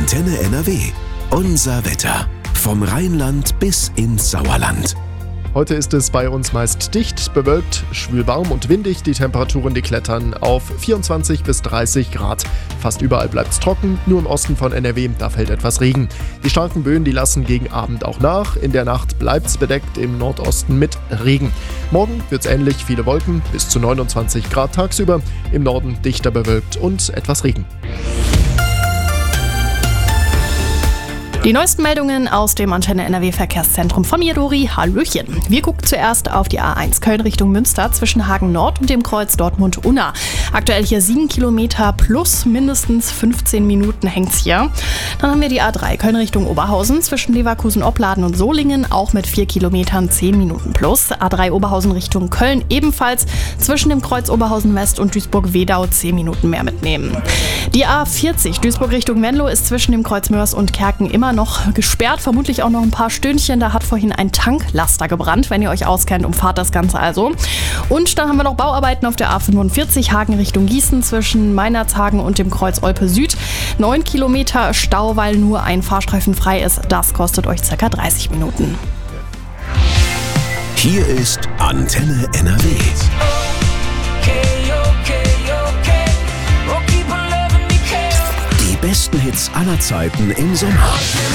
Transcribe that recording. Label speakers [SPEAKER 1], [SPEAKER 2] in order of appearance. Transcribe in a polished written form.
[SPEAKER 1] Antenne NRW. Unser Wetter. Vom Rheinland bis ins Sauerland.
[SPEAKER 2] Heute ist es bei uns meist dicht, bewölkt, schwül warm und windig. Die Temperaturen, die klettern auf 24 bis 30 Grad. Fast überall bleibt es trocken, nur im Osten von NRW, da fällt etwas Regen. Die starken Böen, die lassen gegen Abend auch nach. In der Nacht bleibt es bedeckt im Nordosten mit Regen. Morgen wird es ähnlich, viele Wolken, bis zu 29 Grad tagsüber. Im Norden dichter bewölkt und etwas Regen.
[SPEAKER 3] Die neuesten Meldungen aus dem Antenne NRW Verkehrszentrum von mir, Dori. Hallöchen. Wir gucken zuerst auf die A1 Köln Richtung Münster zwischen Hagen Nord und dem Kreuz Dortmund-Unna. Aktuell hier 7 Kilometer plus mindestens 15 Minuten hängt's hier. Dann haben wir die A3 Köln Richtung Oberhausen zwischen Leverkusen, Opladen und Solingen, auch mit 4 Kilometern 10 Minuten plus. A3 Oberhausen Richtung Köln ebenfalls zwischen dem Kreuz Oberhausen West und Duisburg-Wedau 10 Minuten mehr mitnehmen. Die A40 Duisburg Richtung Venlo ist zwischen dem Kreuz Mörs und Kerken immer noch gesperrt, vermutlich auch noch ein paar Stündchen. Da hat vorhin ein Tanklaster gebrannt. Wenn ihr euch auskennt, umfahrt das Ganze also. Und dann haben wir noch Bauarbeiten auf der A45 Hagen Richtung Gießen zwischen Meinerzhagen und dem Kreuz Olpe Süd. 9 Kilometer Stau, weil nur ein Fahrstreifen frei ist. Das kostet euch ca. 30 Minuten.
[SPEAKER 1] Hier ist Antenne NRW. Die besten Hits aller Zeiten im Sommer.